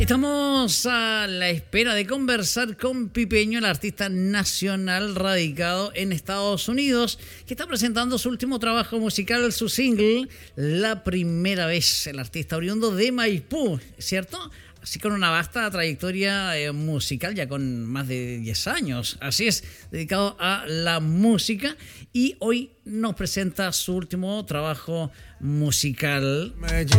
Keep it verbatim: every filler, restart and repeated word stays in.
Estamos a la espera de conversar con Pipeño, el artista nacional radicado en Estados Unidos, que está presentando su último trabajo musical, su single, La Primera Vez. El artista oriundo de Maipú, ¿cierto? Así con una vasta trayectoria eh, musical, ya con más de diez años. Así es, dedicado a la música. Y hoy nos presenta su último trabajo musical.